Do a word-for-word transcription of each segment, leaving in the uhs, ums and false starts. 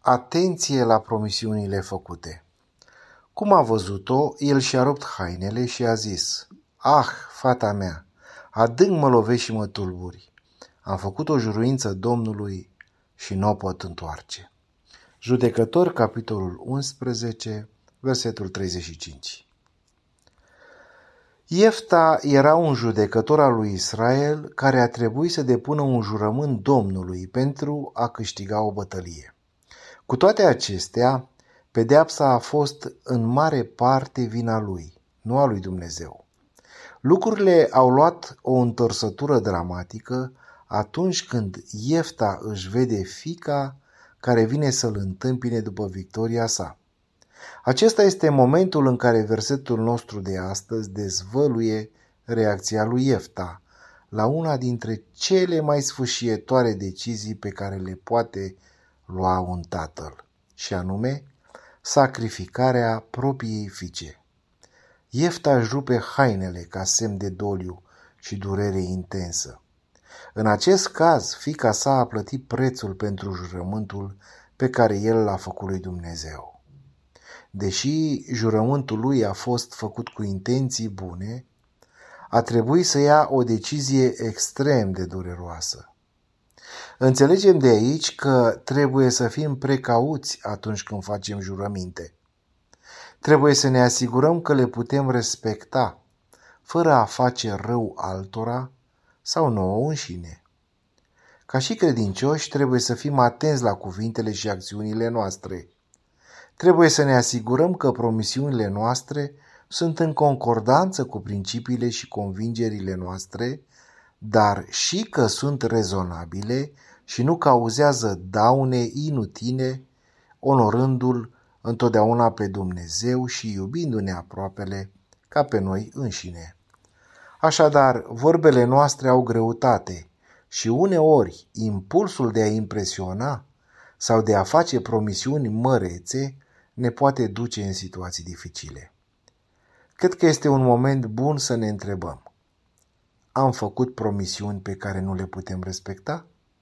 Atenție la promisiunile făcute. Cum a văzut-o, el și-a rupt hainele și a zis: "Ah, fata mea, adânc mă lovești și mă tulburi. Am făcut o juruință Domnului și nu o pot întoarce." Judecători, capitolul unsprezece, versetul treizeci și cinci. Iefta era un judecător al lui Israel care a trebuit să depună un jurământ Domnului pentru a câștiga o bătălie. Cu toate acestea, pedeapsa a fost în mare parte vina lui, nu a lui Dumnezeu. Lucrurile au luat o întorsătură dramatică atunci când Iefta își vede fiica care vine să-l întâmpine după victoria sa. Acesta este momentul în care versetul nostru de astăzi dezvăluie reacția lui Iefta la una dintre cele mai sfâșietoare decizii pe care le poate lua un tatăl, și anume sacrificarea propriei fiice. Iefta își rupe hainele ca semn de doliu și durere intensă. În acest caz, fiica sa a plătit prețul pentru jurământul pe care el l-a făcut lui Dumnezeu. Deși jurământul lui a fost făcut cu intenții bune, a trebuit să ia o decizie extrem de dureroasă. Înțelegem de aici că trebuie să fim precauți atunci când facem jurăminte. Trebuie să ne asigurăm că le putem respecta, fără a face rău altora sau nouă înșine. Ca și credincioși, trebuie să fim atenți la cuvintele și acțiunile noastre. Trebuie să ne asigurăm că promisiunile noastre sunt în concordanță cu principiile și convingerile noastre, dar și că sunt rezonabile și nu cauzează daune inutile, onorându-L întotdeauna pe Dumnezeu și iubindu-ne aproapele ca pe noi înșine. Așadar, vorbele noastre au greutate și uneori impulsul de a impresiona sau de a face promisiuni mărețe ne poate duce în situații dificile. Cred că este un moment bun să ne întrebăm: am făcut promisiuni pe care nu le putem respecta?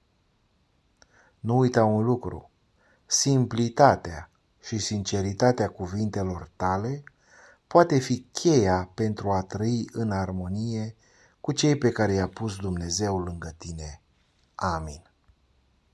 Nu uita un lucru: simplitatea și sinceritatea cuvintelor tale poate fi cheia pentru a trăi în armonie cu cei pe care i-a pus Dumnezeu lângă tine. Amin.